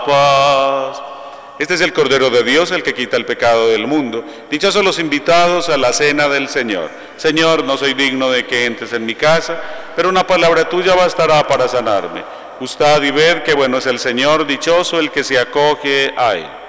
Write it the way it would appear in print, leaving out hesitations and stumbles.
Paz. Este es el Cordero de Dios, el que quita el pecado del mundo. Dichosos los invitados a la cena del Señor. Señor, no soy digno de que entres en mi casa, pero una palabra tuya bastará para sanarme. Gustad y ved qué bueno es el Señor, dichoso el que se acoge a él.